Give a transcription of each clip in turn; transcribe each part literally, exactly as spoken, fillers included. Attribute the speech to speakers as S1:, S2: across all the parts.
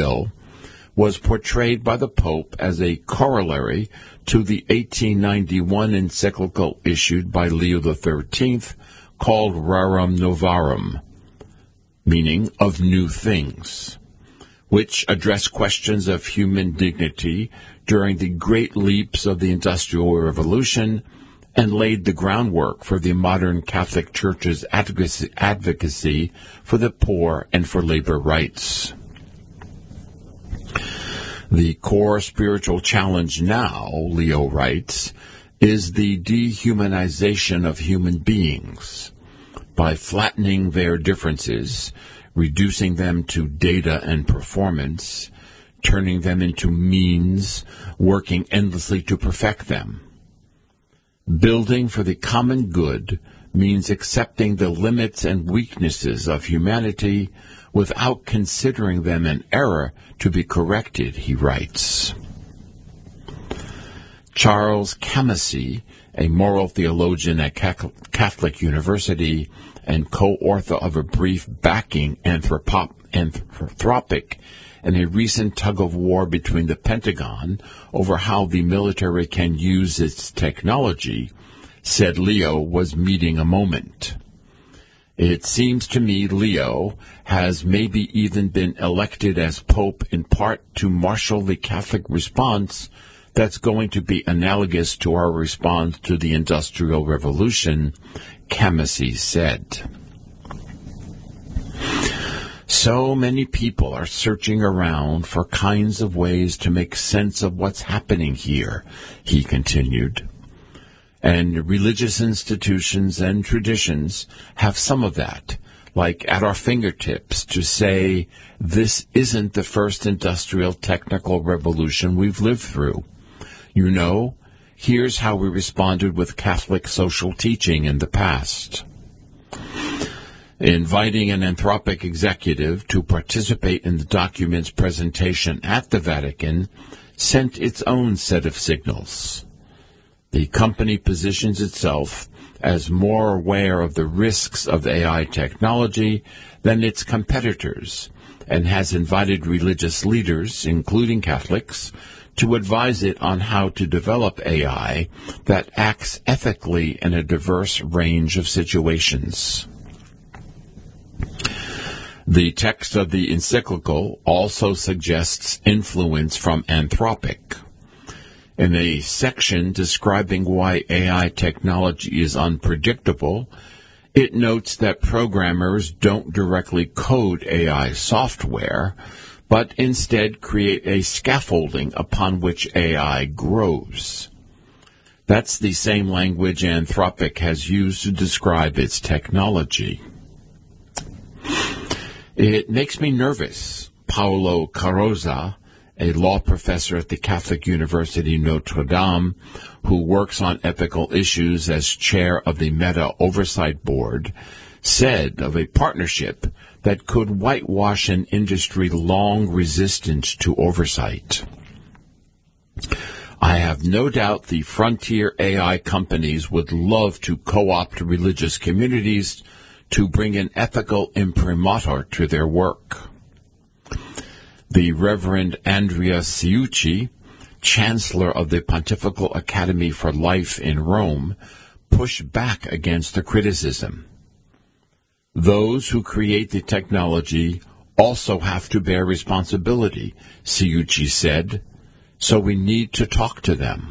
S1: bill was portrayed by the Pope as a corollary to the eighteen ninety-one encyclical issued by Leo the thirteenth called Rerum Novarum, meaning of new things, which addressed questions of human dignity during the great leaps of the Industrial Revolution and laid the groundwork for the modern Catholic Church's advocacy, advocacy for the poor and for labor rights. The core spiritual challenge now, Leo writes, is the dehumanization of human beings by flattening their differences, reducing them to data and performance, turning them into means, working endlessly to perfect them. Building for the common good means accepting the limits and weaknesses of humanity without considering them an error to be corrected, he writes. Charles Camasi, a moral theologian at Catholic University and co-author of a brief backing anthropo- anthropic in a recent tug-of-war between the Pentagon over how the military can use its technology, said Leo was meeting a moment. It seems to me Leo has maybe even been elected as Pope in part to marshal the Catholic response that's going to be analogous to our response to the Industrial Revolution, Camasi said. So many people are searching around for kinds of ways to make sense of what's happening here, he continued. And religious institutions and traditions have some of that, like at our fingertips, to say this isn't the first industrial technical revolution we've lived through. You know, here's how we responded with Catholic social teaching in the past. Inviting an Anthropic executive to participate in the document's presentation at the Vatican sent its own set of signals. The company positions itself as more aware of the risks of A I technology than its competitors and has invited religious leaders, including Catholics, to advise it on how to develop A I that acts ethically in a diverse range of situations. The text of the encyclical also suggests influence from Anthropic. In a section describing why A I technology is unpredictable, it notes that programmers don't directly code A I software, but instead create a scaffolding upon which A I grows. That's the same language Anthropic has used to describe its technology. It makes me nervous, Paolo Carrozza, a law professor at the Catholic University Notre Dame, who works on ethical issues as chair of the Meta Oversight Board, said of a partnership that could whitewash an industry long resistant to oversight. I have no doubt the frontier A I companies would love to co-opt religious communities to bring an ethical imprimatur to their work. The Reverend Andrea Ciucci, Chancellor of the Pontifical Academy for Life in Rome, pushed back against the criticism. Those who create the technology also have to bear responsibility, Ciucci said, so we need to talk to them.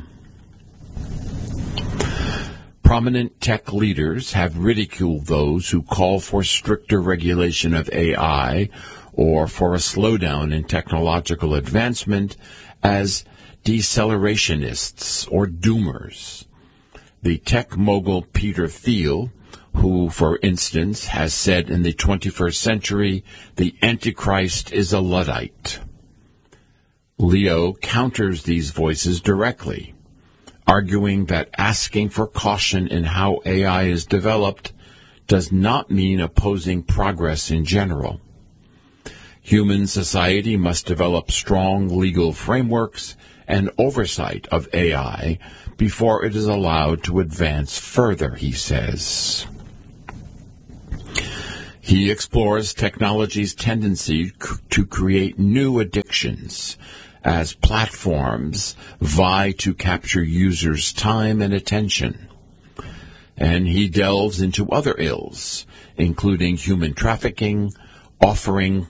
S1: Prominent tech leaders have ridiculed those who call for stricter regulation of A I or for a slowdown in technological advancement as deceleracionists or doomers. The tech mogul Peter Thiel, who, for instance, has said in the twenty-first century, the Antichrist is a Luddite. Leo counters these voices directly, arguing that asking for caution in how A I is developed does not mean opposing progress in general. Human society must develop strong legal frameworks and oversight of A I before it is allowed to advance further, he says. He explores technology's tendency c- to create new addictions as platforms vie to capture users' time and attention. And he delves into other ills, including human trafficking, offering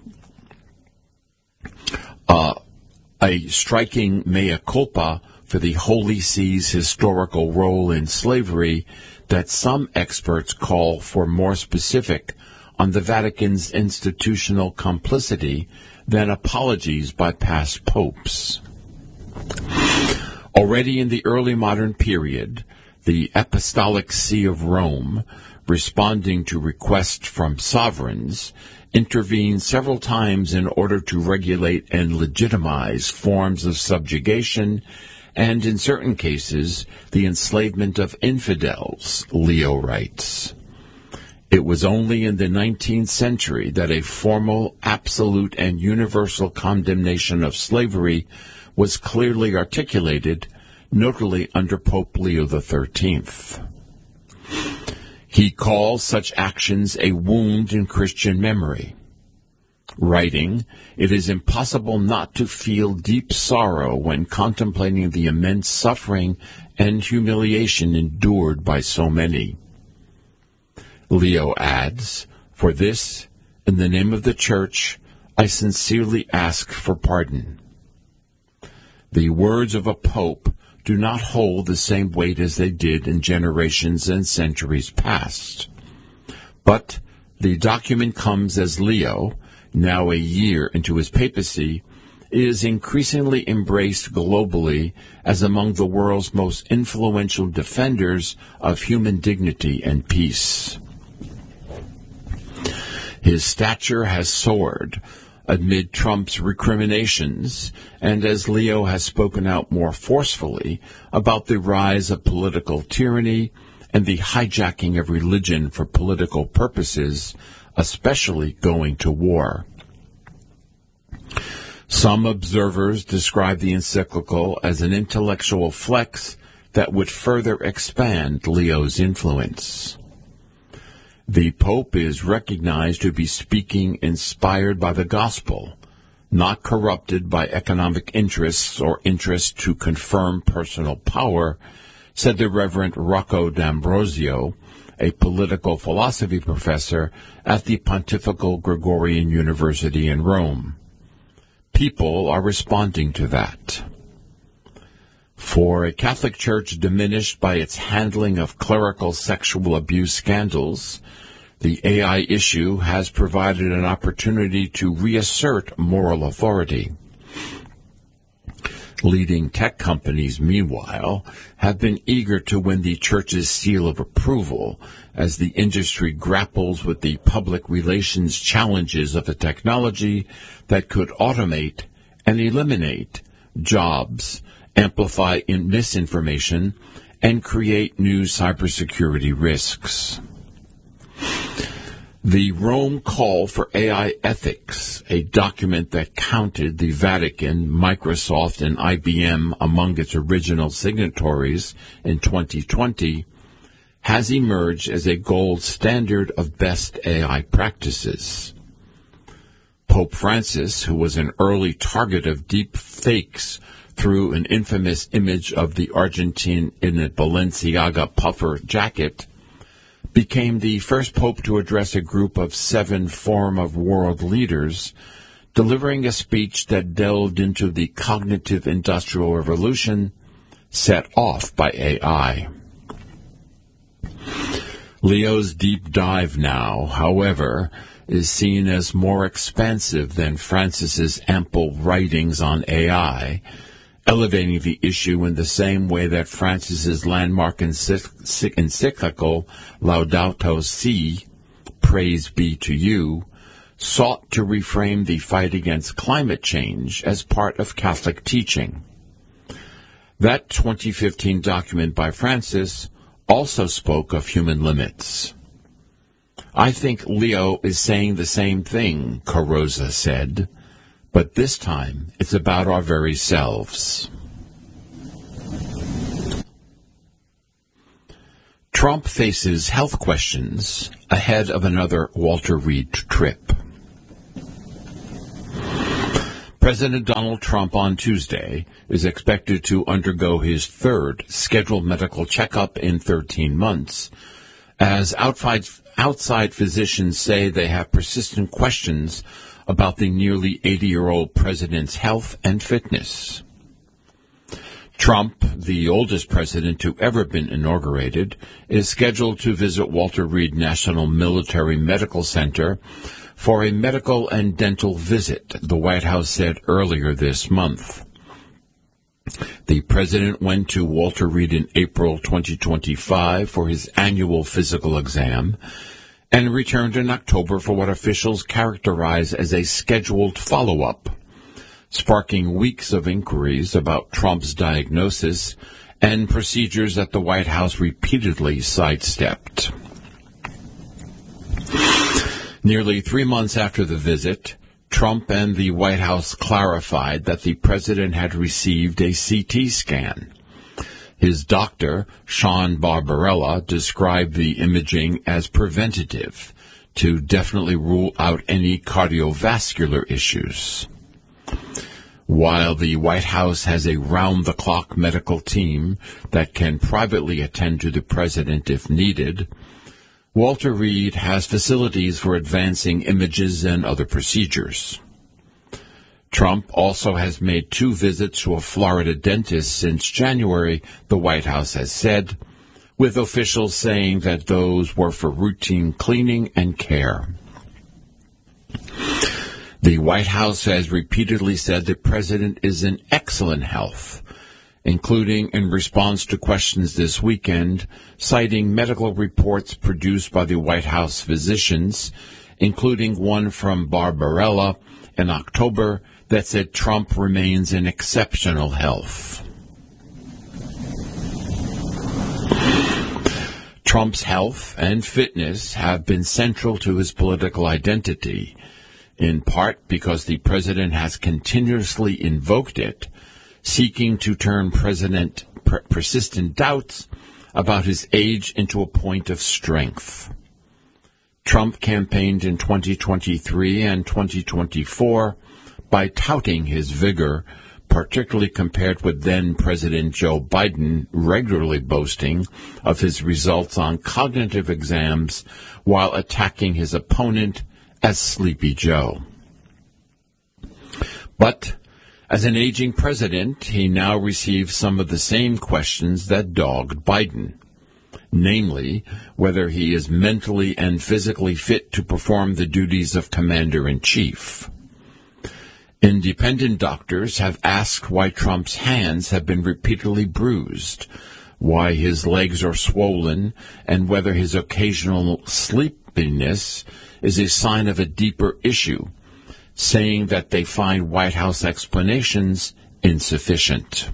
S1: uh, a striking mea culpa for the Holy See's historical role in slavery that some experts call for more specific on the Vatican's institutional complicity than apologies by past popes. Already in the early modern period, the Apostolic See of Rome, responding to requests from sovereigns, intervened several times in order to regulate and legitimize forms of subjugation and, in certain cases, the enslavement of infidels, Leo writes. It was only in the nineteenth century that a formal, absolute, and universal condemnation of slavery was clearly articulated, notably under Pope Leo the thirteenth. He calls such actions a wound in Christian memory. Writing, "It is impossible not to feel deep sorrow when contemplating the immense suffering and humiliation endured by so many." Leo adds, "For this, in the name of the Church, I sincerely ask for pardon." The words of a pope do not hold the same weight as they did in generations and centuries past. But the document comes as Leo, now a year into his papacy, is increasingly embraced globally as among the world's most influential defenders of human dignity and peace. His stature has soared amid Trump's recriminations, and as Leo has spoken out more forcefully about the rise of political tyranny and the hijacking of religion for political purposes, especially going to war. Some observers describe the encyclical as an intellectual flex that would further expand Leo's influence. The Pope is recognized to be speaking inspired by the gospel, not corrupted by economic interests or interests to confirm personal power, said the Reverend Rocco D'Ambrosio, a political philosophy professor at the Pontifical Gregorian University in Rome. People are responding to that. For a Catholic Church diminished by its handling of clerical sexual abuse scandals, the A I issue has provided an opportunity to reassert moral authority. Leading tech companies, meanwhile, have been eager to win the Church's seal of approval as the industry grapples with the public relations challenges of a technology that could automate and eliminate jobs, amplify in misinformation, and create new cybersecurity risks. The Rome Call for A I Ethics, a document that counted the Vatican, Microsoft, and I B M among its original signatories in twenty twenty, has emerged as a gold standard of best A I practices. Pope Francis, who was an early target of deep fakes through an infamous image of the Argentine in a Balenciaga puffer jacket, became the first pope to address a group of seven Forum of World Leaders, delivering a speech that delved into the cognitive industrial revolution set off by A I. Leo's deep dive now, however, is seen as more expansive than Francis's ample writings on A I, elevating the issue in the same way that Francis's landmark encyclical Laudato Si, Praise Be to You, sought to reframe the fight against climate change as part of Catholic teaching. That twenty fifteen document by Francis also spoke of human limits. I think Leo is saying the same thing, Carrozza said, but this time it's about our very selves. Trump faces health questions ahead of another Walter Reed trip. President Donald Trump on Tuesday is expected to undergo his third scheduled medical checkup in thirteen months, as outside, outside physicians say they have persistent questions about the nearly eighty-year-old president's health and fitness. Trump, the oldest president to ever been inaugurated, is scheduled to visit Walter Reed National Military Medical Center for a medical and dental visit, the White House said earlier this month. The president went to Walter Reed in April twenty twenty-five for his annual physical exam and returned in October for what officials characterize as a scheduled follow-up, sparking weeks of inquiries about Trump's diagnosis and procedures that the White House repeatedly sidestepped. Nearly three months after the visit, Trump and the White House clarified that the president had received a C T scan. His doctor, Sean Barbarella, described the imaging as preventative to definitely rule out any cardiovascular issues. While the White House has a round-the-clock medical team that can privately attend to the president if needed, Walter Reed has facilities for advancing images and other procedures. Trump also has made two visits to a Florida dentist since January, the White House has said, with officials saying that those were for routine cleaning and care. The White House has repeatedly said the president is in excellent health, including in response to questions this weekend, citing medical reports produced by the White House physicians, including one from Barbarella in October that said Trump remains in exceptional health. Trump's health and fitness have been central to his political identity, in part because the president has continuously invoked it, seeking to turn President per- persistent doubts about his age into a point of strength. Trump campaigned in twenty twenty-three and twenty twenty-four by touting his vigor, particularly compared with then-President Joe Biden regularly boasting of his results on cognitive exams while attacking his opponent as Sleepy Joe. But as an aging president, he now receives some of the same questions that dogged Biden, namely, whether he is mentally and physically fit to perform the duties of commander-in-chief. Independent doctors have asked why Trump's hands have been repeatedly bruised, why his legs are swollen, and whether his occasional sleepiness is a sign of a deeper issue, saying that they find White House explanations insufficient.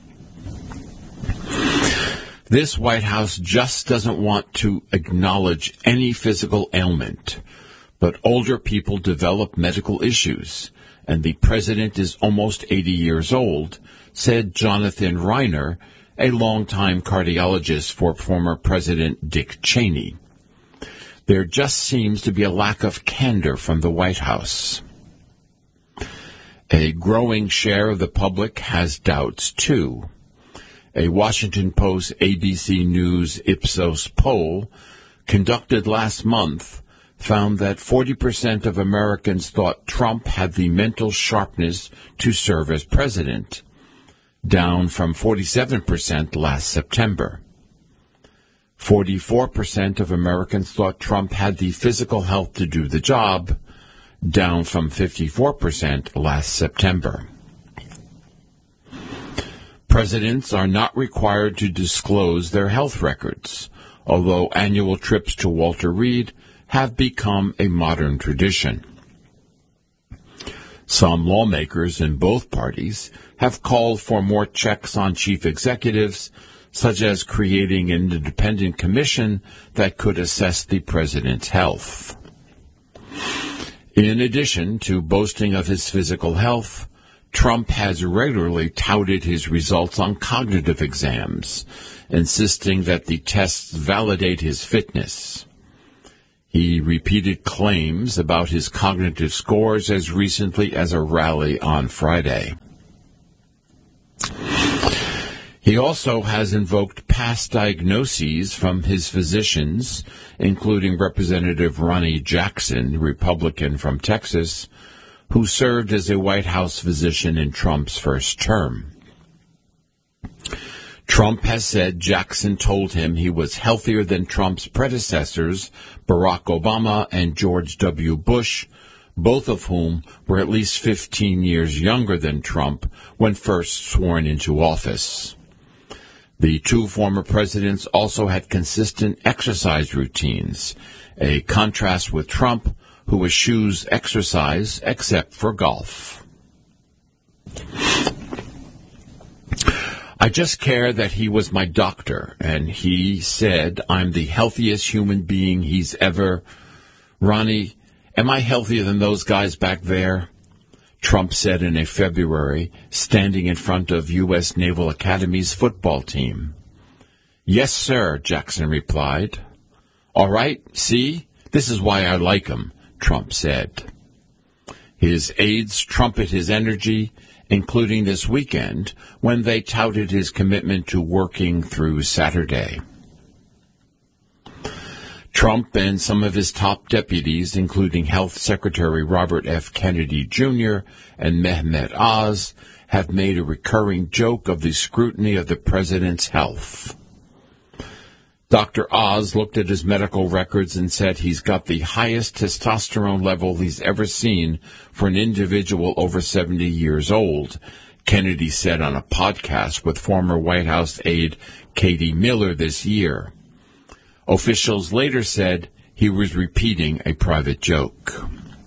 S1: This White House just doesn't want to acknowledge any physical ailment, but older people develop medical issues, and the president is almost eighty years old, said Jonathan Reiner, a longtime cardiologist for former President Dick Cheney. There just seems to be a lack of candor from the White House. A growing share of the public has doubts, too. A Washington Post A B C News Ipsos poll conducted last month found that forty percent of Americans thought Trump had the mental sharpness to serve as president, down from forty-seven percent last September. forty-four percent of Americans thought Trump had the physical health to do the job, down from fifty-four percent last September. Presidents are not required to disclose their health records, although annual trips to Walter Reed have become a modern tradition. Some lawmakers in both parties have called for more checks on chief executives, such as creating an independent commission that could assess the president's health. In addition to boasting of his physical health, Trump has regularly touted his results on cognitive exams, insisting that the tests validate his fitness. He repeated claims about his cognitive scores as recently as a rally on Friday. He also has invoked past diagnoses from his physicians, including Representative Ronnie Jackson, Republican from Texas, who served as a White House physician in Trump's first term. Trump has said Jackson told him he was healthier than Trump's predecessors, Barack Obama and George W. Bush, both of whom were at least fifteen years younger than Trump when first sworn into office. The two former presidents also had consistent exercise routines, a contrast with Trump, who eschews exercise except for golf. I just care that he was my doctor, and he said I'm the healthiest human being he's ever... Ronnie, am I healthier than those guys back there? Trump said in a February, standing in front of U S Naval Academy's football team. Yes, sir, Jackson replied. All right, see? This is why I like him, Trump said. His aides trumpet his energy, including this weekend, when they touted his commitment to working through Saturday. Trump and some of his top deputies, including Health Secretary Robert F. Kennedy Junior and Mehmet Oz, have made a recurring joke of the scrutiny of the president's health. Doctor Oz looked at his medical records and said he's got the highest testosterone level he's ever seen for an individual over seventy years old, Kennedy said on a podcast with former White House aide Katie Miller this year. Officials later said he was repeating a private joke.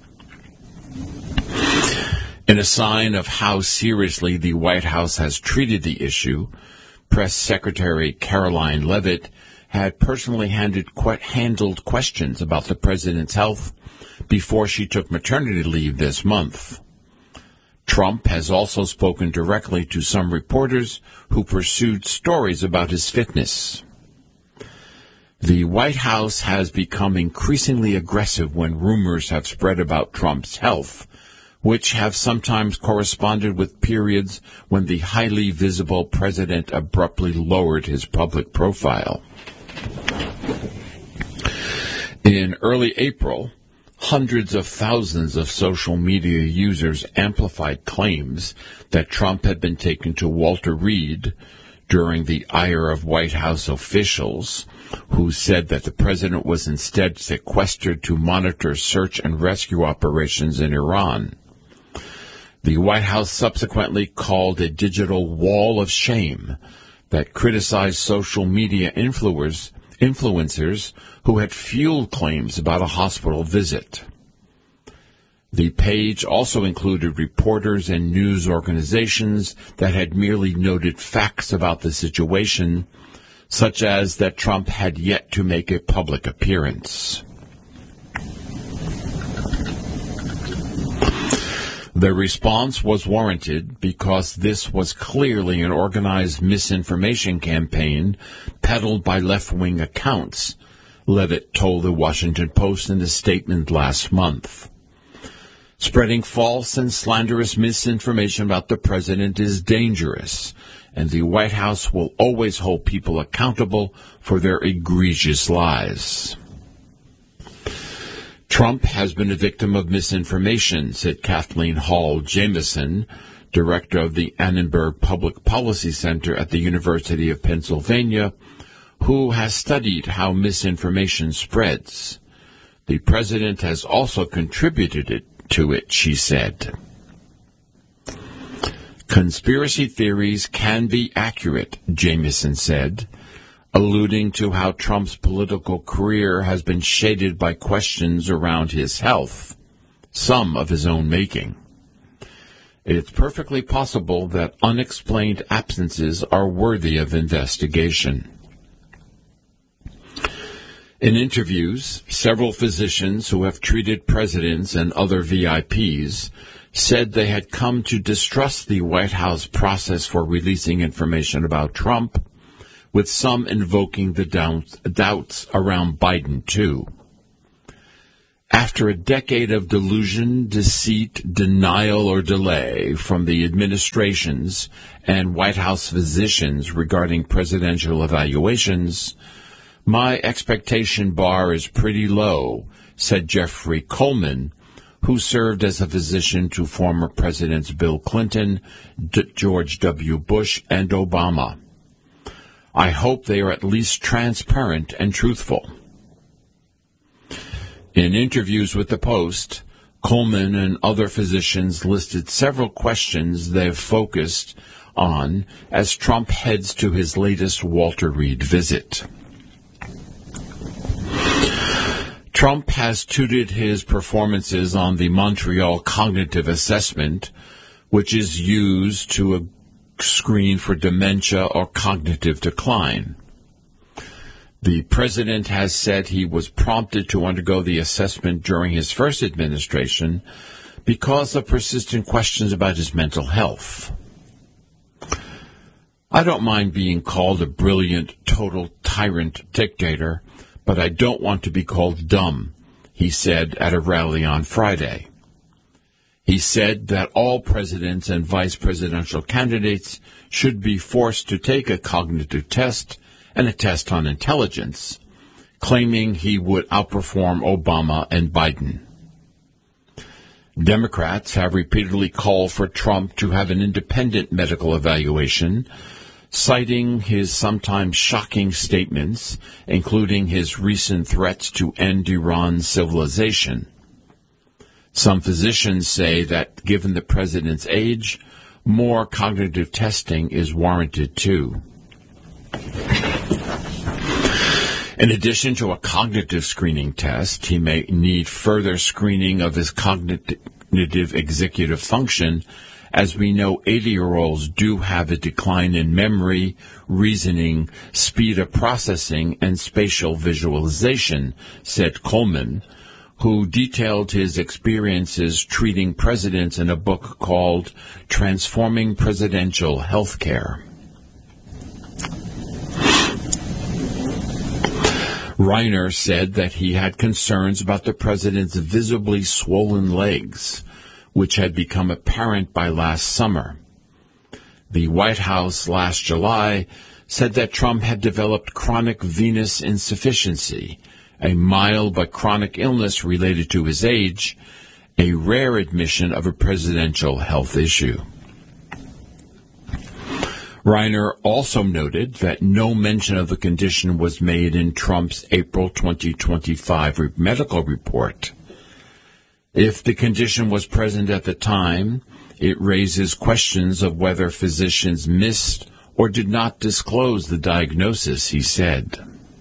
S1: In a sign of how seriously the White House has treated the issue, Press Secretary Caroline Leavitt had personally handed, handled questions about the president's health before she took maternity leave this month. Trump has also spoken directly to some reporters who pursued stories about his fitness. The White House has become increasingly aggressive when rumors have spread about Trump's health, which have sometimes corresponded with periods when the highly visible president abruptly lowered his public profile. In early April, hundreds of thousands of social media users amplified claims that Trump had been taken to Walter Reed during the ire of White House officials, who said that the president was instead sequestered to monitor search and rescue operations in Iran. The White House subsequently called a digital wall of shame that criticized social media influencers, influencers who had fueled claims about a hospital visit. The page also included reporters and news organizations that had merely noted facts about the situation, such as that Trump had yet to make a public appearance. The response was warranted because this was clearly an organized misinformation campaign peddled by left-wing accounts, Leavitt told the Washington Post in a statement last month. Spreading false and slanderous misinformation about the president is dangerous, and the White House will always hold people accountable for their egregious lies. Trump has been a victim of misinformation, said Kathleen Hall Jamieson, director of the Annenberg Public Policy Center at the University of Pennsylvania, who has studied how misinformation spreads. The president has also contributed it, to it, she said. Conspiracy theories can be accurate, Jamieson said, alluding to how Trump's political career has been shaded by questions around his health, some of his own making. It's perfectly possible that unexplained absences are worthy of investigation. In interviews, several physicians who have treated presidents and other V I Ps said they had come to distrust the White House process for releasing information about Trump, with some invoking the doubts, doubts around Biden, too. After a decade of delusion, deceit, denial, or delay from the administrations and White House physicians regarding presidential evaluations, my expectation bar is pretty low, said Jeffrey Coleman, who served as a physician to former Presidents Bill Clinton, D- George W. Bush, and Obama. I hope they are at least transparent and truthful. In interviews with the Post, Coleman and other physicians listed several questions they've focused on as Trump heads to his latest Walter Reed visit. Trump has touted his performances on the Montreal Cognitive Assessment, which is used to uh, screen for dementia or cognitive decline. The president has said he was prompted to undergo the assessment during his first administration because of persistent questions about his mental health. I don't mind being called a brilliant, total tyrant dictator, but I don't want to be called dumb, he said at a rally on Friday. He said that all presidents and vice presidential candidates should be forced to take a cognitive test and a test on intelligence, claiming he would outperform Obama and Biden. Democrats have repeatedly called for Trump to have an independent medical evaluation, citing his sometimes shocking statements, including his recent threats to end Iran's civilization. Some physicians say that, given the president's age, more cognitive testing is warranted, too. In addition to a cognitive screening test, he may need further screening of his cognitive executive function, as we know eighty-year-olds do have a decline in memory, reasoning, speed of processing, and spatial visualization, said Coleman, who detailed his experiences treating presidents in a book called Transforming Presidential Healthcare. Reiner said that he had concerns about the president's visibly swollen legs, which had become apparent by last summer. The White House last July said that Trump had developed chronic venous insufficiency, a mild but chronic illness related to his age, a rare admission of a presidential health issue. Reiner also noted that no mention of the condition was made in Trump's April twenty twenty-five medical report. If the condition was present at the time, it raises questions of whether physicians missed or did not disclose the diagnosis, he said.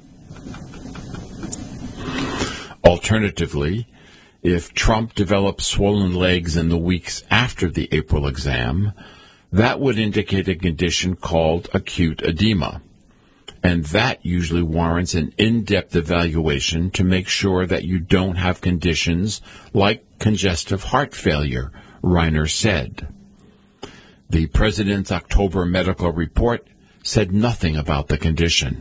S1: Alternatively, if Trump developed swollen legs in the weeks after the April exam, that would indicate a condition called acute edema, and that usually warrants an in-depth evaluation to make sure that you don't have conditions like congestive heart failure, Reiner said. The president's October medical report said nothing about the condition.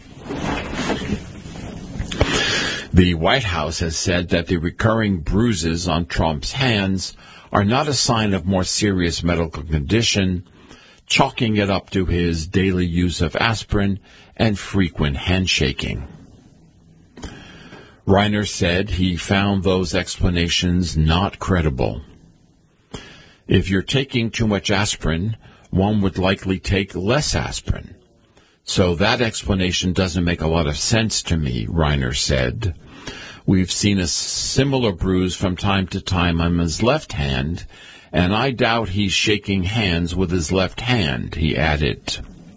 S1: The White House has said that the recurring bruises on Trump's hands are not a sign of more serious medical condition, chalking it up to his daily use of aspirin and frequent handshaking. Reiner said he found those explanations not credible. If you're taking too much aspirin, one would likely take less aspirin. So that explanation doesn't make a lot of sense to me, Reiner said. We've seen a similar bruise from time to time on his left hand, and I doubt he's shaking hands with his left hand, he added.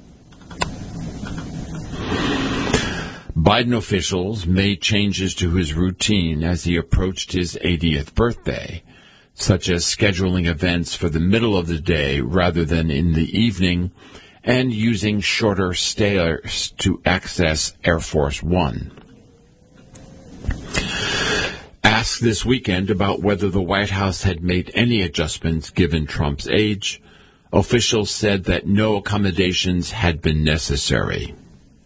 S1: Biden officials made changes to his routine as he approached his eightieth birthday, such as scheduling events for the middle of the day rather than in the evening, and using shorter stairs to access Air Force One. Asked this weekend about whether the White House had made any adjustments given Trump's age, officials said that no accommodations had been necessary.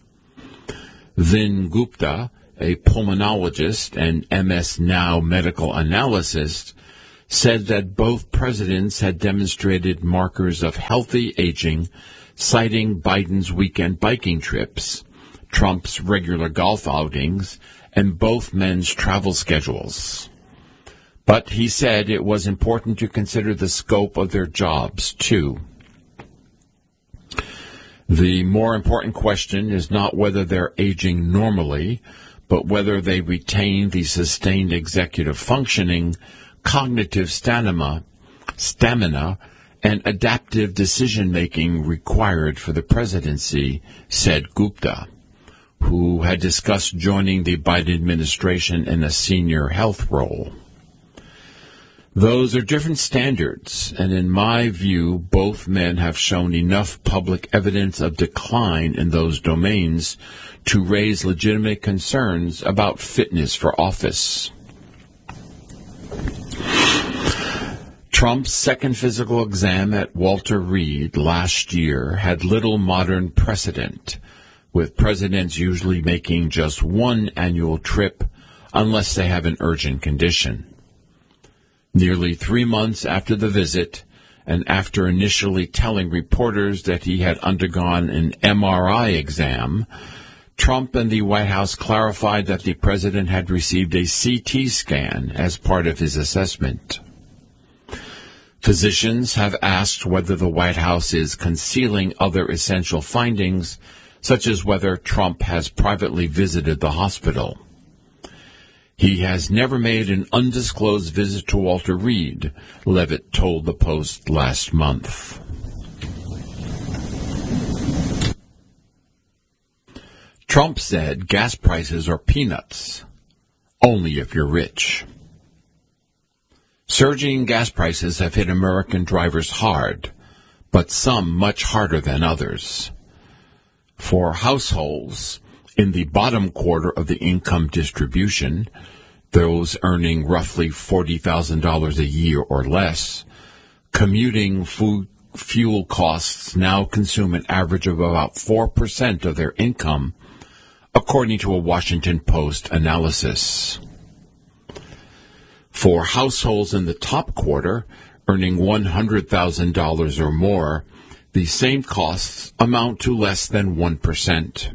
S1: Vin Gupta, a pulmonologist and M S Now medical analyst, said that both presidents had demonstrated markers of healthy aging, citing Biden's weekend biking trips, Trump's regular golf outings, and both men's travel schedules. But he said it was important to consider the scope of their jobs, too. The more important question is not whether they're aging normally, but whether they retain the sustained executive functioning, cognitive stamina, stamina, and adaptive decision-making required for the presidency, said Gupta, who had discussed joining the Biden administration in a senior health role. Those are different standards, and in my view, both men have shown enough public evidence of decline in those domains to raise legitimate concerns about fitness for office. Trump's second physical exam at Walter Reed last year had little modern precedent, with presidents usually making just one annual trip unless they have an urgent condition. Nearly three months after the visit, and after initially telling reporters that he had undergone an M R I exam, Trump and the White House clarified that the president had received a C T scan as part of his assessment. Physicians have asked whether the White House is concealing other essential findings, such as whether Trump has privately visited the hospital. He has never made an undisclosed visit to Walter Reed, Levitt told the Post last month. Trump said gas prices are peanuts, only if you're rich. Surging gas prices have hit American drivers hard, but some much harder than others. For households in the bottom quarter of the income distribution, those earning roughly forty thousand dollars a year or less, commuting food, fuel costs now consume an average of about four percent of their income, according to a Washington Post analysis. For households in the top quarter, earning one hundred thousand dollars or more, the same costs amount to less than one percent.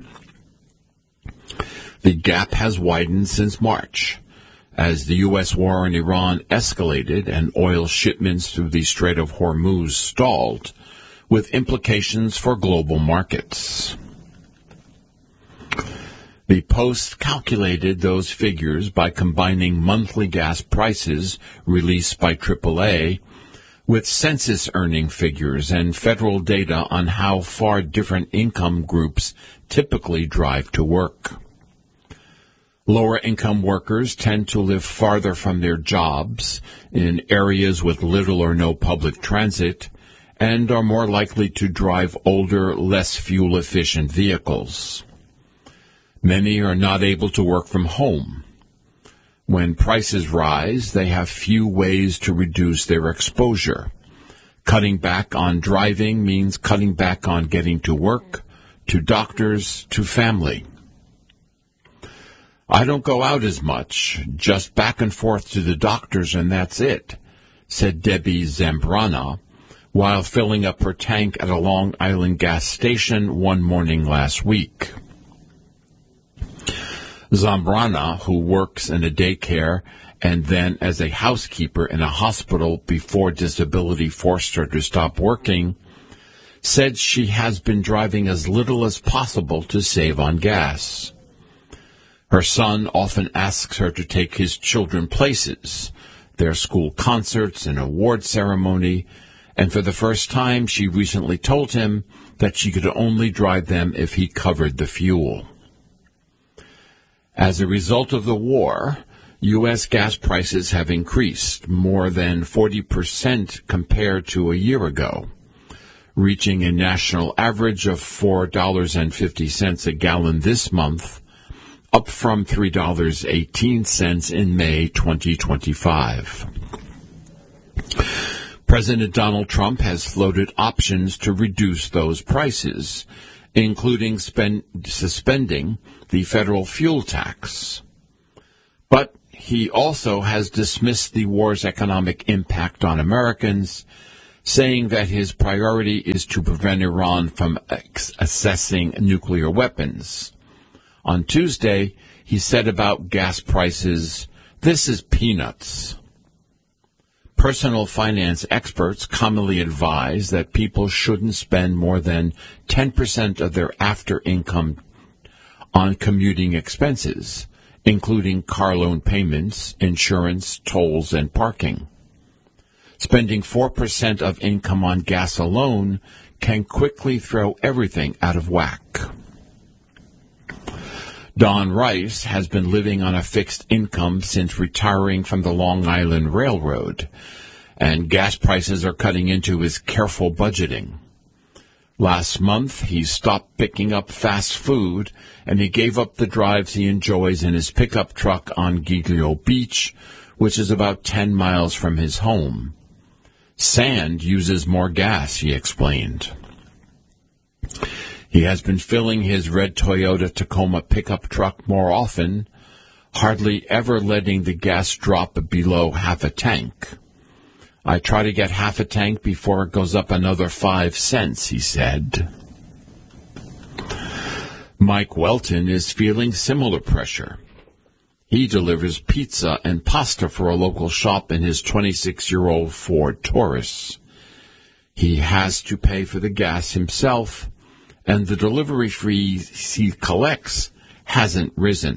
S1: The gap has widened since March, as the U S war in Iran escalated and oil shipments through the Strait of Hormuz stalled, with implications for global markets. The Post calculated those figures by combining monthly gas prices released by triple A with census earning figures and federal data on how far different income groups typically drive to work. Lower-income workers tend to live farther from their jobs in areas with little or no public transit and are more likely to drive older, less fuel-efficient vehicles. Many are not able to work from home. When prices rise, they have few ways to reduce their exposure. Cutting back on driving means cutting back on getting to work, to doctors, to family. I don't go out as much, just back and forth to the doctors and that's it, said Debbie Zambrana, while filling up her tank at a Long Island gas station one morning last week. Zambrana, who works in a daycare and then as a housekeeper in a hospital before disability forced her to stop working, said she has been driving as little as possible to save on gas. Her son often asks her to take his children places, their school concerts and award ceremony, and for the first time she recently told him that she could only drive them if he covered the fuel. As a result of the war, U S gas prices have increased more than forty percent compared to a year ago, reaching a national average of four dollars and fifty cents a gallon this month, up from three dollars and eighteen cents in May twenty twenty-five. President Donald Trump has floated options to reduce those prices, including spend, suspending the federal fuel tax. But he also has dismissed the war's economic impact on Americans, saying that his priority is to prevent Iran from accessing nuclear weapons. On Tuesday, he said about gas prices, "This is peanuts." Personal finance experts commonly advise that people shouldn't spend more than ten percent of their after-income on commuting expenses, including car loan payments, insurance, tolls, and parking. Spending four percent of income on gas alone can quickly throw everything out of whack. Don Rice has been living on a fixed income since retiring from the Long Island Railroad, and gas prices are cutting into his careful budgeting. Last month, he stopped picking up fast food, and he gave up the drives he enjoys in his pickup truck on Giglio Beach, which is about ten miles from his home. Sand uses more gas, he explained. He has been filling his red Toyota Tacoma pickup truck more often, hardly ever letting the gas drop below half a tank. I try to get half a tank before it goes up another five cents, he said. Mike Welton is feeling similar pressure. He delivers pizza and pasta for a local shop in his twenty-six-year-old Ford Taurus. He has to pay for the gas himself, and the delivery fee he collects hasn't risen.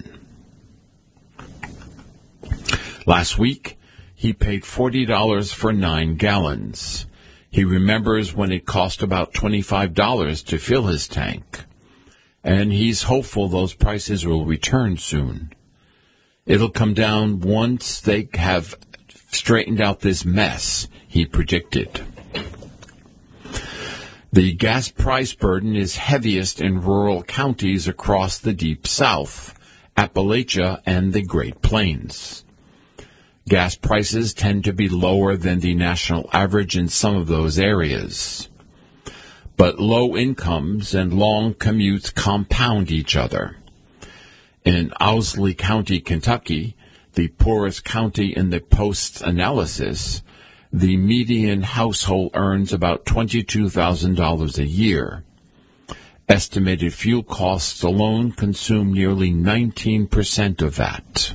S1: Last week, he paid forty dollars for nine gallons. He remembers when it cost about twenty-five dollars to fill his tank, and he's hopeful those prices will return soon. It'll come down once they have straightened out this mess, he predicted. The gas price burden is heaviest in rural counties across the Deep South, Appalachia, and the Great Plains. Gas prices tend to be lower than the national average in some of those areas. But low incomes and long commutes compound each other. In Owsley County, Kentucky, the poorest county in the Post's analysis, the median household earns about twenty-two thousand dollars a year. Estimated fuel costs alone consume nearly nineteen percent of that.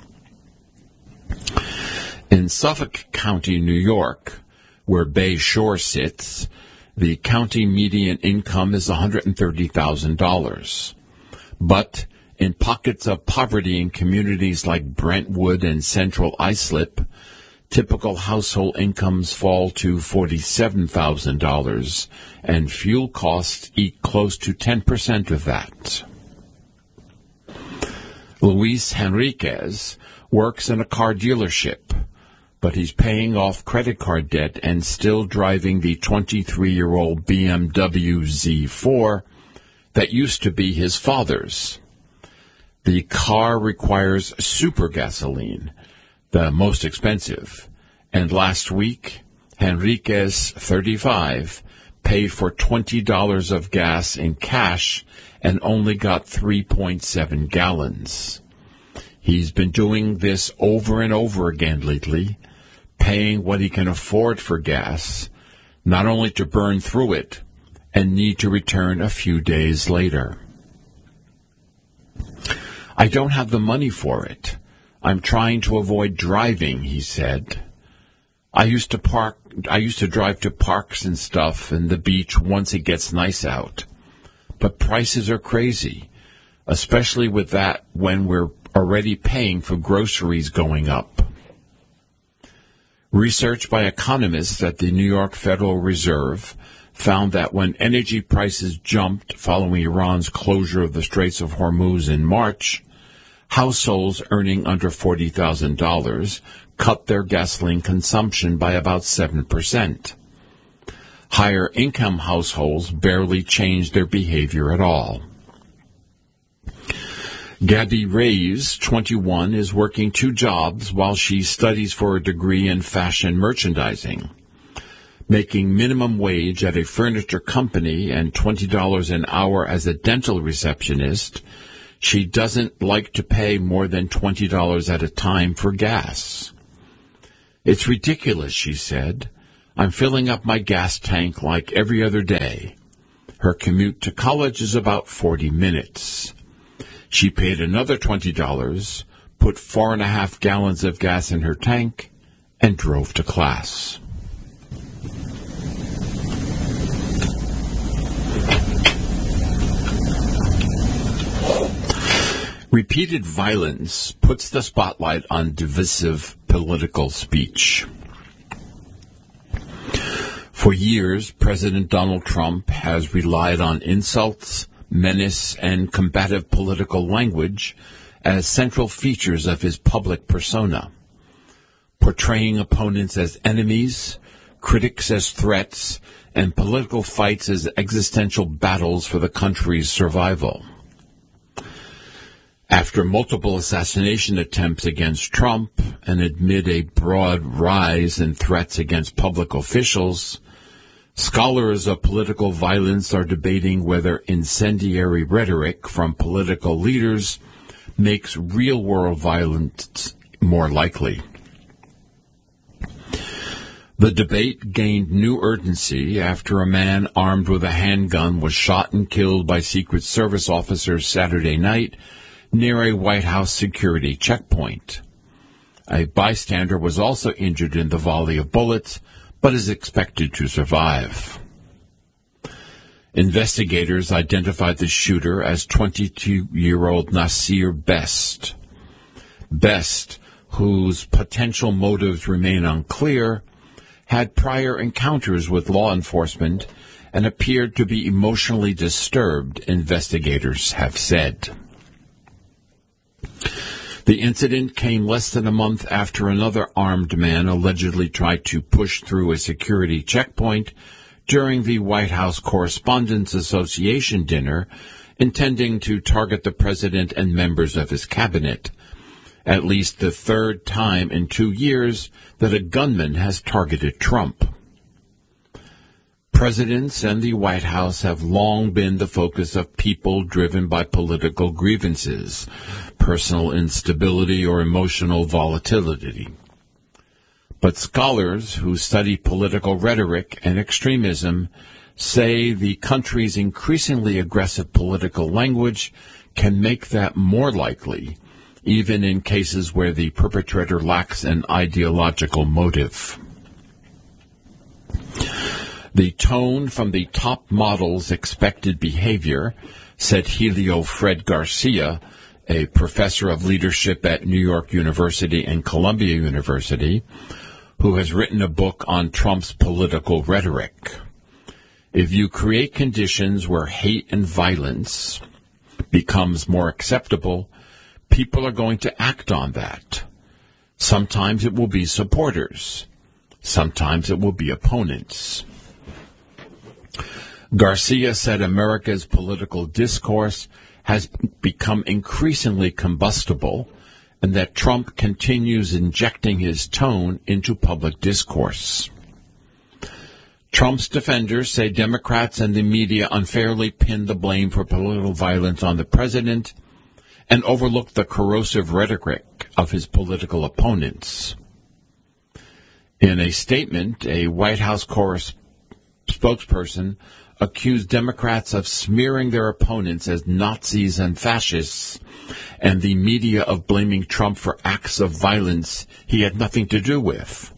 S1: In Suffolk County, New York, where Bay Shore sits, the county median income is one hundred thirty thousand dollars. But in pockets of poverty in communities like Brentwood and Central Islip, typical household incomes fall to forty-seven thousand dollars, and fuel costs eat close to ten percent of that. Luis Henriquez works in a car dealership, but he's paying off credit card debt and still driving the twenty-three-year-old B M W Z four that used to be his father's. The car requires super gasoline, the most expensive, and last week, Henriquez, thirty-five, paid for twenty dollars of gas in cash and only got three point seven gallons. He's been doing this over and over again lately, paying what he can afford for gas, not only to burn through it, and need to return a few days later. I don't have the money for it. I'm trying to avoid driving, he said. I used to park, I used to drive to parks and stuff and the beach once it gets nice out. But prices are crazy, especially with that when we're already paying for groceries going up. Research by economists at the New York Federal Reserve found that when energy prices jumped following Iran's closure of the Straits of Hormuz in March, households earning under forty thousand dollars cut their gasoline consumption by about seven percent. Higher-income households barely changed their behavior at all. Gabby Reyes, twenty-one, is working two jobs while she studies for a degree in fashion merchandising. Making minimum wage at a furniture company and twenty dollars an hour as a dental receptionist, she doesn't like to pay more than twenty dollars at a time for gas. It's ridiculous, she said. I'm filling up my gas tank like every other day. Her commute to college is about forty minutes. She paid another twenty dollars, put four and a half gallons of gas in her tank, and drove to class. Repeated violence puts the spotlight on divisive political speech. For years, President Donald Trump has relied on insults, menace, and combative political language as central features of his public persona, portraying opponents as enemies, critics as threats, and political fights as existential battles for the country's survival. After multiple assassination attempts against Trump and amid a broad rise in threats against public officials, scholars of political violence are debating whether incendiary rhetoric from political leaders makes real-world violence more likely. The debate gained new urgency after a man armed with a handgun was shot and killed by Secret Service officers Saturday night near a White House security checkpoint. A bystander was also injured in the volley of bullets, but is expected to survive. Investigators identified the shooter as twenty-two-year-old Nasir Best. Best, whose potential motives remain unclear, had prior encounters with law enforcement and appeared to be emotionally disturbed, investigators have said. The incident came less than a month after another armed man allegedly tried to push through a security checkpoint during the White House Correspondents Association dinner, intending to target the president and members of his cabinet, at least the third time in two years that a gunman has targeted Trump. Presidents and the White House have long been the focus of people driven by political grievances, personal instability, or emotional volatility. But scholars who study political rhetoric and extremism say the country's increasingly aggressive political language can make that more likely, even in cases where the perpetrator lacks an ideological motive. The tone from the top model's expected behavior, said Helio Fred Garcia, a professor of leadership at New York University and Columbia University, who has written a book on Trump's political rhetoric. If you create conditions where hate and violence becomes more acceptable, people are going to act on that. Sometimes it will be supporters. Sometimes it will be opponents. Garcia said America's political discourse has become increasingly combustible and that Trump continues injecting his tone into public discourse. Trump's defenders say Democrats and the media unfairly pin the blame for political violence on the president and overlook the corrosive rhetoric of his political opponents. In a statement, a White House correspondent spokesperson accused Democrats of smearing their opponents as Nazis and fascists, and the media of blaming Trump for acts of violence he had nothing to do with.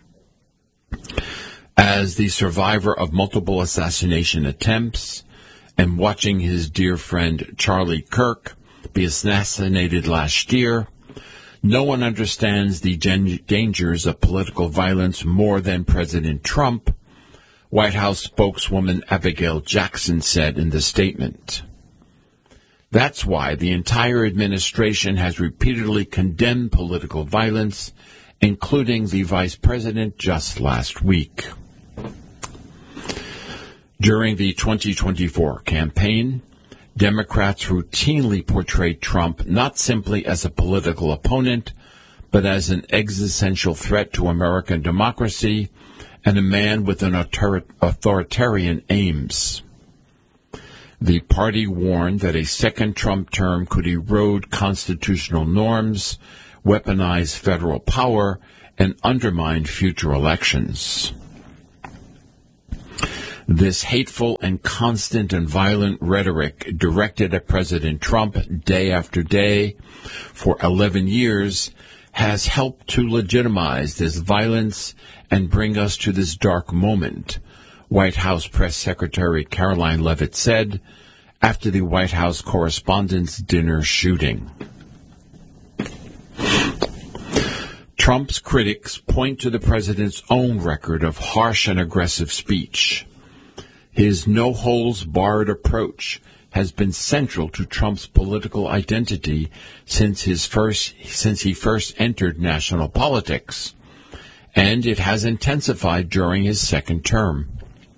S1: As the survivor of multiple assassination attempts and watching his dear friend Charlie Kirk be assassinated last year, no one understands the gen- dangers of political violence more than President Trump, White House spokeswoman Abigail Jackson said in the statement. That's why the entire administration has repeatedly condemned political violence, including the vice president just last week. During the twenty twenty-four campaign, Democrats routinely portray Trump not simply as a political opponent, but as an existential threat to American democracy and a man with an author- authoritarian aims. The party warned that a second Trump term could erode constitutional norms, weaponize federal power, and undermine future elections. This hateful and constant and violent rhetoric directed at President Trump day after day for eleven years has helped to legitimize this violence and bring us to this dark moment, White House Press Secretary Caroline Leavitt said after the White House Correspondents' Dinner shooting. Trump's critics point to the president's own record of harsh and aggressive speech. His no-holds-barred approach has been central to Trump's political identity since his first since he first entered national politics, and it has intensified during his second term.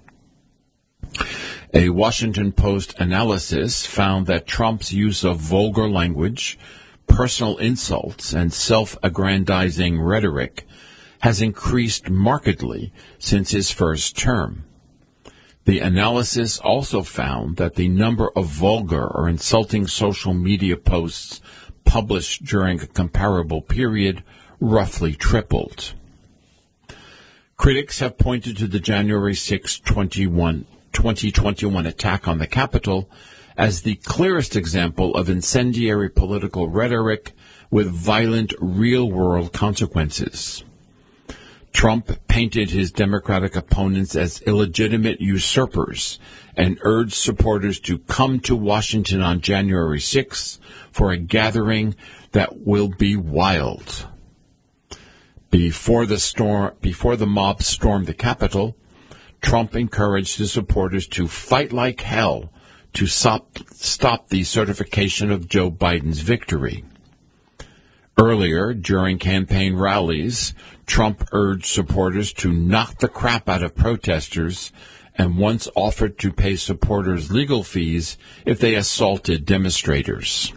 S1: A Washington Post analysis found that Trump's use of vulgar language, personal insults, and self-aggrandizing rhetoric has increased markedly since his first term. The analysis also found that the number of vulgar or insulting social media posts published during a comparable period roughly tripled. Critics have pointed to the January sixth, twenty twenty-one attack on the Capitol as the clearest example of incendiary political rhetoric with violent real-world consequences. Trump painted his Democratic opponents as illegitimate usurpers and urged supporters to come to Washington on January sixth for a gathering that will be wild. Before the storm, before the mob stormed the Capitol, Trump encouraged his supporters to fight like hell to stop, stop the certification of Joe Biden's victory. Earlier, during campaign rallies, Trump urged supporters to knock the crap out of protesters and once offered to pay supporters legal fees if they assaulted demonstrators.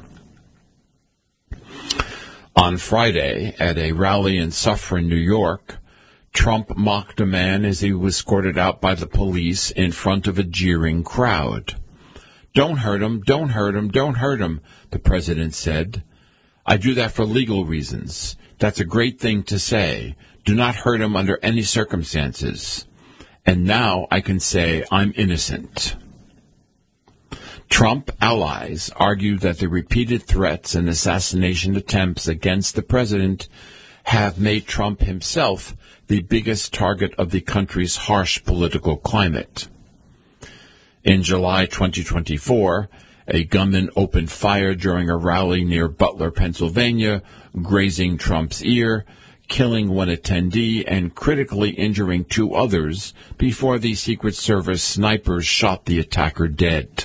S1: On Friday, at a rally in Suffern, New York, Trump mocked a man as he was escorted out by the police in front of a jeering crowd. "Don't hurt him, don't hurt him, don't hurt him," the president said. "I do that for legal reasons. That's a great thing to say. Do not hurt him under any circumstances. And now I can say I'm innocent." Trump allies argue that the repeated threats and assassination attempts against the president have made Trump himself the biggest target of the country's harsh political climate. In July twenty twenty-four, a gunman opened fire during a rally near Butler, Pennsylvania, grazing Trump's ear, killing one attendee and critically injuring two others before the Secret Service snipers shot the attacker dead.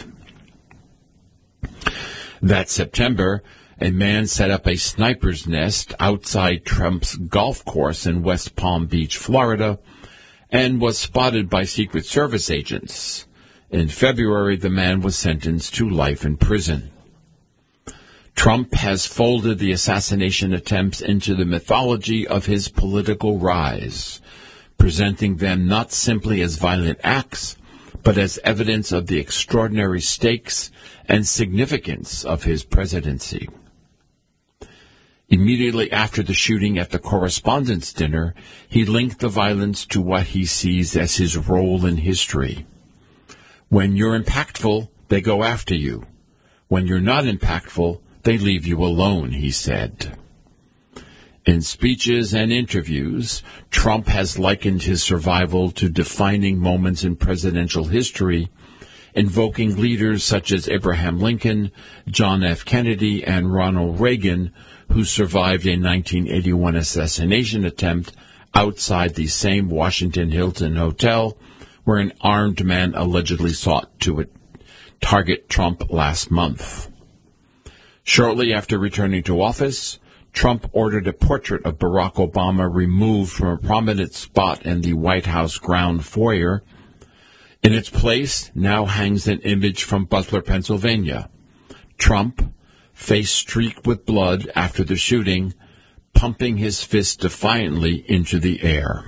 S1: That September, a man set up a sniper's nest outside Trump's golf course in West Palm Beach, Florida, and was spotted by Secret Service agents. In February, the man was sentenced to life in prison. Trump has folded the assassination attempts into the mythology of his political rise, presenting them not simply as violent acts, but as evidence of the extraordinary stakes and significance of his presidency. Immediately after the shooting at the Correspondents' Dinner, he linked the violence to what he sees as his role in history. When you're impactful, they go after you. When you're not impactful, they leave you alone, he said. In speeches and interviews, Trump has likened his survival to defining moments in presidential history, invoking leaders such as Abraham Lincoln, John F. Kennedy, and Ronald Reagan, who survived a nineteen eighty-one assassination attempt outside the same Washington Hilton hotel where an armed man allegedly sought to target Trump last month. Shortly after returning to office, Trump ordered a portrait of Barack Obama removed from a prominent spot in the White House ground foyer. In its place now hangs an image from Butler, Pennsylvania. Trump, face streaked with blood after the shooting, pumping his fist defiantly into the air.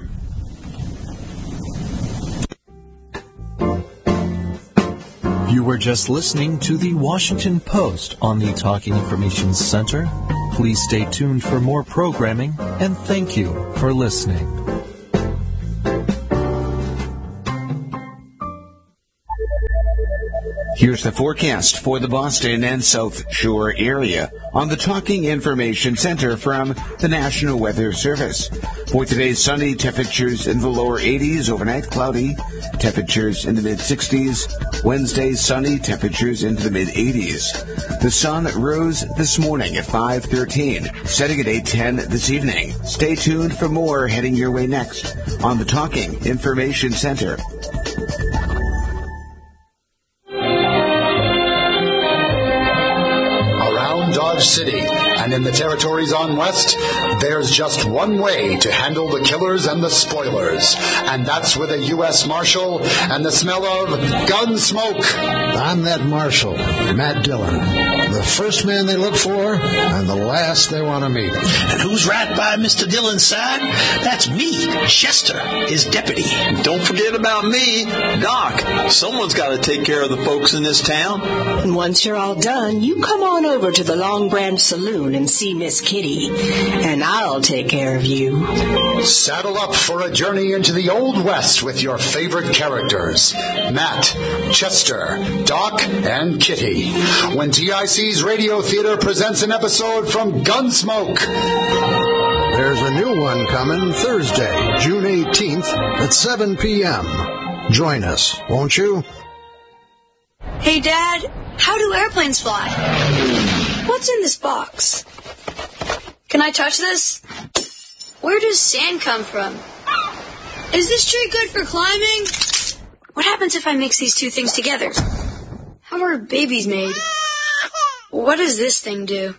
S2: You were just listening to the Washington Post on the Talking Information Center. Please stay tuned for more programming, and thank you for listening.
S3: Here's the forecast for the Boston and South Shore area on the Talking Information Center from the National Weather Service. For today's sunny, temperatures in the lower eighties, overnight cloudy, temperatures in the mid-sixties. Wednesday, sunny, temperatures into the mid-eighties. The sun rose this morning at five thirteen, setting at eight ten this evening. Stay tuned for more heading your way next on the Talking Information Center.
S4: Dodge City and in the territories on West, there's just one way to handle the killers and the spoilers, and that's with a U S Marshal and the smell of gun smoke.
S5: I'm that Marshal, Matt Dillon, the first man they look for and the last they want to meet.
S6: And who's right by Mister Dillon's side? That's me, Chester, his deputy.
S7: Don't forget about me, Doc. Someone's got to take care of the folks in this town.
S8: And once you're all done, you come on over to the Long Branch Saloon and see Miss Kitty, and I'll take care of you.
S4: Saddle up for a journey into the Old West with your favorite characters, Matt, Chester, Doc, and Kitty, when T I C's Radio Theater presents an episode from Gunsmoke.
S5: There's a new one coming Thursday, June eighteenth at seven p.m. Join us, won't you?
S9: Hey, Dad, how do airplanes fly? What's in this box? Can I touch this? Where does sand come from? Is this tree good for climbing? What happens if I mix these two things together? How are babies made? What does this thing do?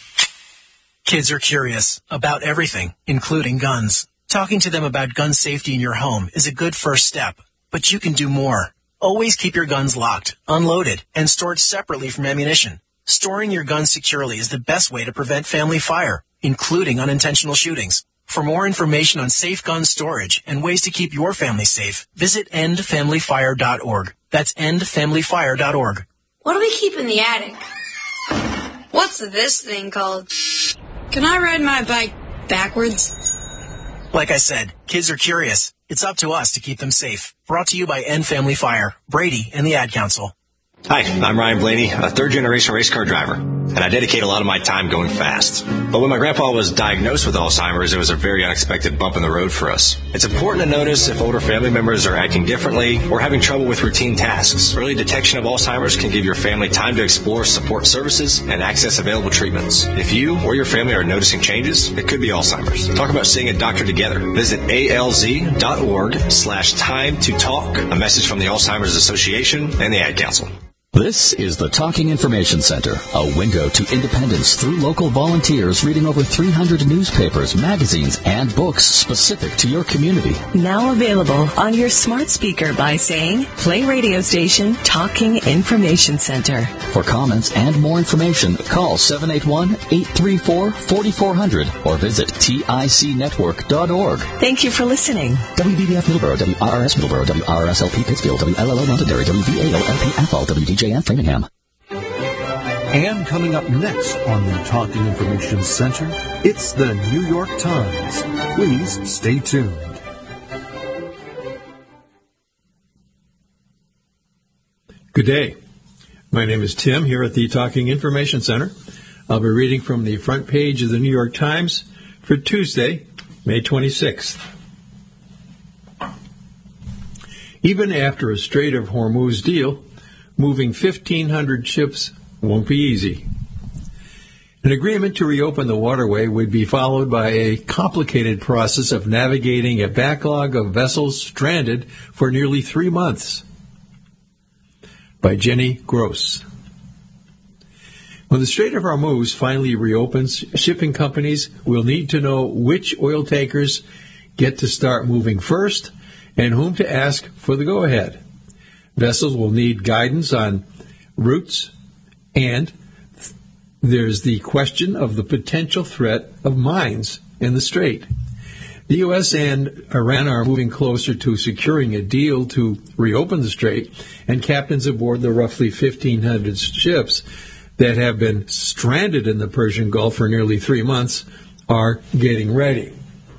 S10: Kids are curious about everything, including guns. Talking to them about gun safety in your home is a good first step, but you can do more. Always keep your guns locked, unloaded, and stored separately from ammunition. Storing your guns securely is the best way to prevent family fire, including unintentional shootings. For more information on safe gun storage and ways to keep your family safe, visit end family fire dot org. That's end family fire dot org.
S9: What do we keep in the attic? What's this thing called? Can I ride my bike backwards?
S10: Like I said, kids are curious. It's up to us to keep them safe. Brought to you by End Family Fire, Brady, and the Ad Council.
S11: Hi, I'm Ryan Blaney, a third-generation race car driver, and I dedicate a lot of my time going fast. But when my grandpa was diagnosed with Alzheimer's, it was a very unexpected bump in the road for us. It's important to notice if older family members are acting differently or having trouble with routine tasks. Early detection of Alzheimer's can give your family time to explore support services and access available treatments. If you or your family are noticing changes, it could be Alzheimer's. Talk about seeing a doctor together. Visit alz.org slash time to talk. A message from the Alzheimer's Association and the Ad Council.
S12: This is the Talking Information Center, a window to independence through local volunteers reading over three hundred newspapers, magazines, and books specific to your community.
S13: Now available on your smart speaker by saying, play radio station Talking Information Center.
S12: For comments and more information, call seven eight one, eight three four, four four zero zero or visit tic network dot org.
S13: Thank you for listening.
S12: W B B F Middleborough, W R R S Middleborough, W R R S L P Pittsfield, W L L O Londonderry, W V A O L P Athol, W D J and Framingham.
S2: And coming up next on the Talking Information Center, it's the New York Times. Please stay tuned.
S14: Good day. My name is Tim here at the Talking Information Center. I'll be reading from the front page of the New York Times for Tuesday, May twenty-sixth. Even after a Strait of Hormuz deal, moving fifteen hundred ships won't be easy. An agreement to reopen the waterway would be followed by a complicated process of navigating a backlog of vessels stranded for nearly three months. By Jenny Gross. When the Strait of Hormuz finally reopens, shipping companies will need to know which oil tankers get to start moving first and whom to ask for the go-ahead. Vessels will need guidance on routes, and there's the question of the potential threat of mines in the strait. The U S and Iran are moving closer to securing a deal to reopen the strait, and captains aboard the roughly fifteen hundred ships that have been stranded in the Persian Gulf for nearly three months are getting ready.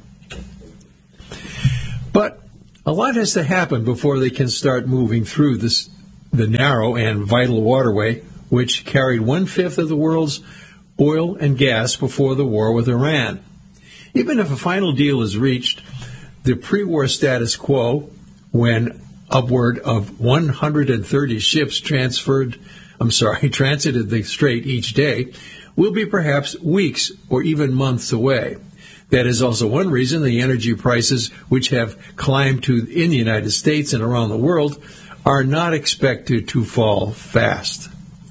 S14: But a lot has to happen before they can start moving through this, the narrow and vital waterway, which carried one-fifth of the world's oil and gas before the war with Iran. Even if a final deal is reached, the pre-war status quo, when upward of one hundred thirty ships transferred, I'm sorry, transited the strait each day, will be perhaps weeks or even months away. That is also one reason the energy prices, which have climbed to in the United States and around the world, are not expected to fall fast.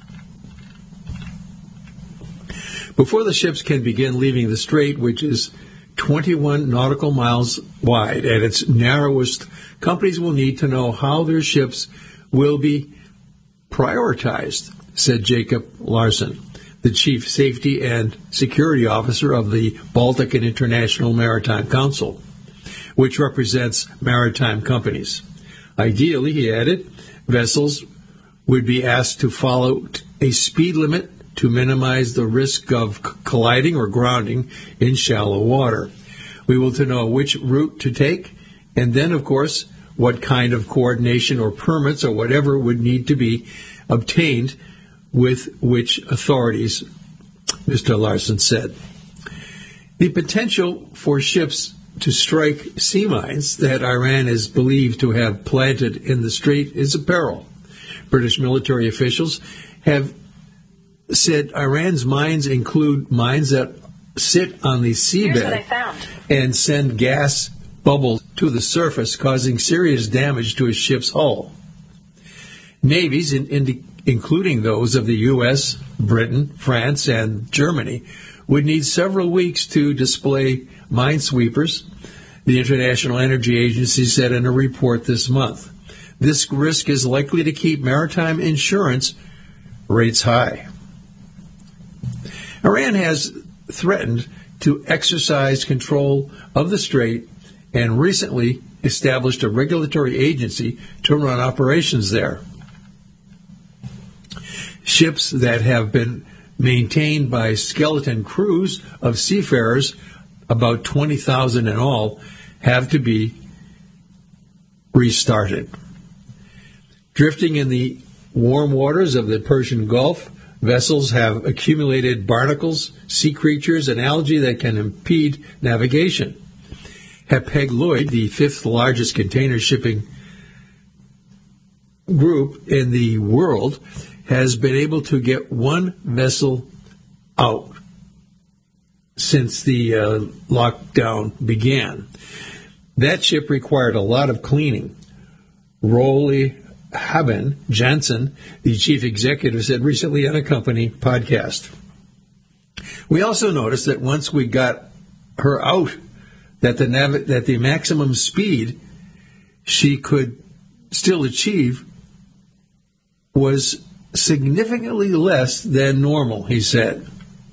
S14: Before the ships can begin leaving the strait, which is twenty-one nautical miles wide at its narrowest, companies will need to know how their ships will be prioritized, said Jacob Larson, the Chief Safety and Security Officer of the Baltic and International Maritime Council, which represents maritime companies. Ideally, he added, vessels would be asked to follow a speed limit to minimize the risk of colliding or grounding in shallow water. We will to know which route to take, and then, of course, what kind of coordination or permits or whatever would need to be obtained with which authorities, Mister Larson said. The potential for ships to strike sea mines that Iran is believed to have planted in the strait is a peril. British military officials have said Iran's mines include mines that sit on the seabed and send gas bubbles to the surface, causing serious damage to a ship's hull. Navies, in, in, including those of the U S, Britain, France, and Germany, would need several weeks to display minesweepers, the International Energy Agency said in a report this month. This risk is likely to keep maritime insurance rates high. Iran has threatened to exercise control of the strait and recently established a regulatory agency to run operations there. Ships that have been maintained by skeleton crews of seafarers, about twenty thousand in all, have to be restarted. Drifting in the warm waters of the Persian Gulf, vessels have accumulated barnacles, sea creatures, and algae that can impede navigation. Hapag-Lloyd, the fifth largest container shipping group in the world, has been able to get one vessel out since the uh, lockdown began. That ship required a lot of cleaning. Rolly Haben Jansen, the chief executive, said recently on a company podcast. We also noticed that once we got her out, that the nav- that the maximum speed she could still achieve was significantly less than normal, he said.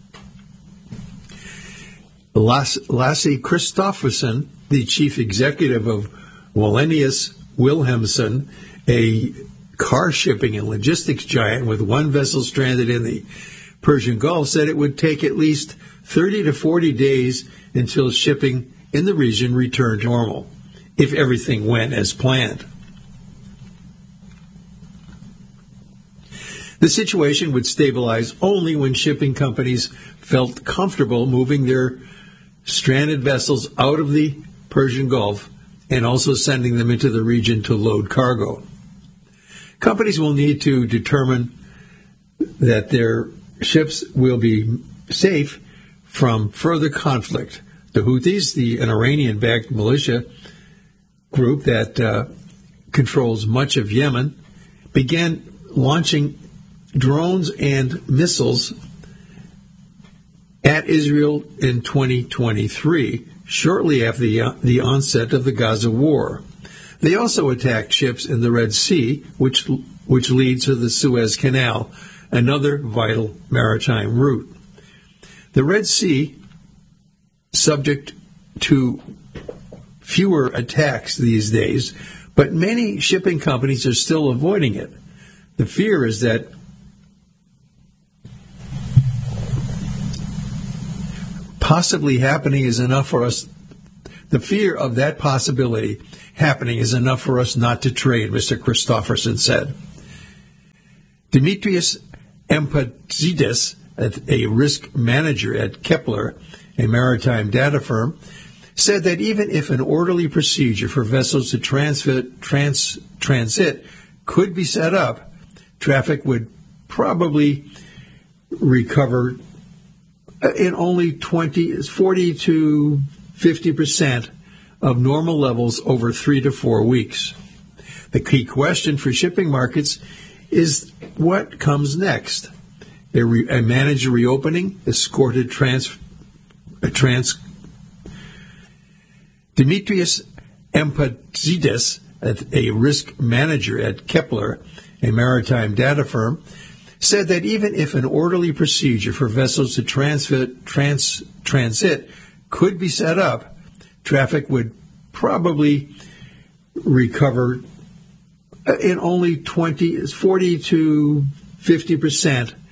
S14: Lasse Kristofferson, the chief executive of Wallenius Wilhelmsen, a car shipping and logistics giant with one vessel stranded in the Persian Gulf, said it would take at least thirty to forty days until shipping in the region returned to normal, if everything went as planned. The situation would stabilize only when shipping companies felt comfortable moving their stranded vessels out of the Persian Gulf and also sending them into the region to load cargo. Companies will need to determine that their ships will be safe from further conflict. The Houthis, the an Iranian-backed militia group that uh, controls much of Yemen, began launching drones and missiles at Israel in twenty twenty-three, shortly after the, uh, the onset of the Gaza war. They also attacked ships in the Red Sea, which which leads to the Suez Canal, another vital maritime route. The Red Sea, subject to fewer attacks these days, but many shipping companies are still avoiding it. The fear is that possibly happening is enough for us. The fear of that possibility happening is enough for us not to trade, Mister Christofferson said. Demetrius Empatsidis, a risk manager at Kepler, a maritime data firm, said that even if an orderly procedure for vessels to transfer, trans, transit could be set up, traffic would probably recover in only twenty, forty to fifty percent of normal levels over three to four weeks. The key question for shipping markets is what comes next. A, re, a managed reopening, escorted trans, a trans. Demetrius Empatsidis, a risk manager at Kepler, a maritime data firm, said that even if an orderly procedure for vessels to transfer, trans, transit could be set up, traffic would probably recover in only twenty, forty to fifty percent